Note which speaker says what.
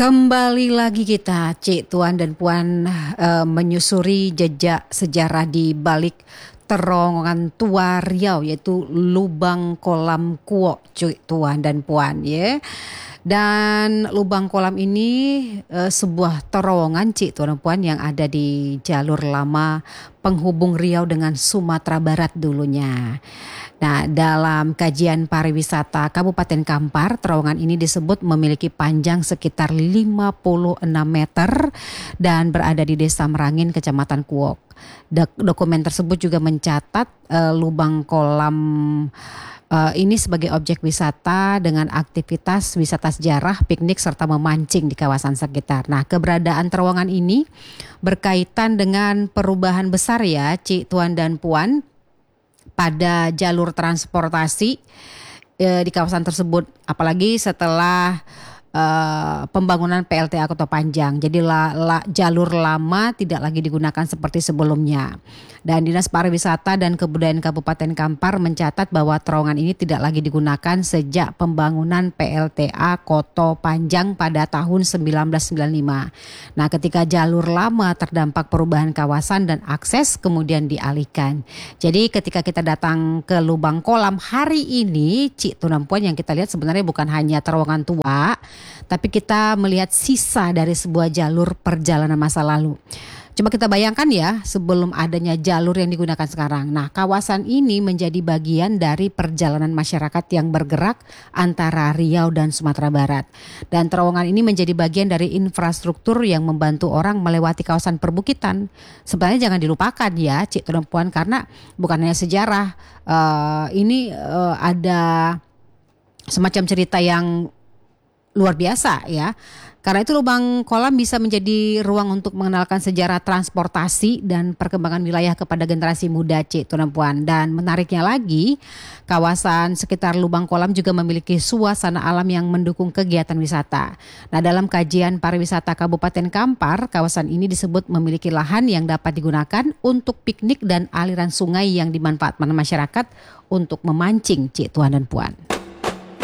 Speaker 1: Kembali lagi kita, Cik Tuan dan Puan, menyusuri jejak sejarah di balik terowongan tua Riau, yaitu lubang kolam Kuok, Cik Tuan dan Puan, ya. Dan lubang kolam ini sebuah terowongan, Cik Tuan dan Puan, yang ada di jalur lama penghubung Riau dengan Sumatera Barat dulunya. Nah, dalam kajian pariwisata Kabupaten Kampar, terowongan ini disebut memiliki panjang sekitar 56 meter dan berada di Desa Merangin, Kecamatan Kuok. Dokumen tersebut juga mencatat lubang kolam ini sebagai objek wisata dengan aktivitas wisata sejarah, piknik serta memancing di kawasan sekitar. Nah, keberadaan terowongan ini berkaitan dengan perubahan besar ya, Cik Tuan dan Puan, pada jalur transportasi di kawasan tersebut, apalagi setelah pembangunan PLTA Kota Panjang. Jadi jalur lama tidak lagi digunakan seperti sebelumnya. Dan Dinas Pariwisata dan Kebudayaan Kabupaten Kampar mencatat bahwa terowongan ini tidak lagi digunakan sejak pembangunan PLTA Kota Panjang pada tahun 1995. Nah, ketika jalur lama terdampak perubahan kawasan dan akses kemudian dialihkan. Jadi ketika kita datang ke lubang kolam hari ini, Cik Tuan dan Puan, yang kita lihat sebenarnya bukan hanya terowongan tua, tapi kita melihat sisa dari sebuah jalur perjalanan masa lalu. Coba kita bayangkan ya, sebelum adanya jalur yang digunakan sekarang. Nah, kawasan ini menjadi bagian dari perjalanan masyarakat yang bergerak antara Riau dan Sumatera Barat. Dan terowongan ini menjadi bagian dari infrastruktur yang membantu orang melewati kawasan perbukitan. Sebenarnya jangan dilupakan ya, Cik Tuan dan Puan, karena bukan hanya sejarah. Ini ada semacam cerita yang luar biasa ya. Karena itu lubang kolam bisa menjadi ruang untuk mengenalkan sejarah transportasi dan perkembangan wilayah kepada generasi muda, Cik Tuan dan Puan. Dan menariknya lagi, kawasan sekitar lubang kolam juga memiliki suasana alam yang mendukung kegiatan wisata. Nah, dalam kajian pariwisata Kabupaten Kampar, kawasan ini disebut memiliki lahan yang dapat digunakan untuk piknik dan aliran sungai yang dimanfaatkan masyarakat untuk memancing, Cik Tuan dan Puan.